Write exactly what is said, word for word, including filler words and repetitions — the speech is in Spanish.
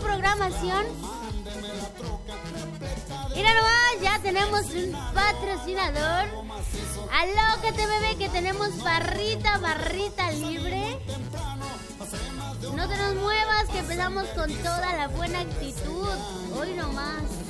programación. Mira nomás, ya tenemos un patrocinador. Alócate, bebé, que tenemos barrita, barrita libre. No te nos muevas, que empezamos con toda la buena actitud. Hoy nomás.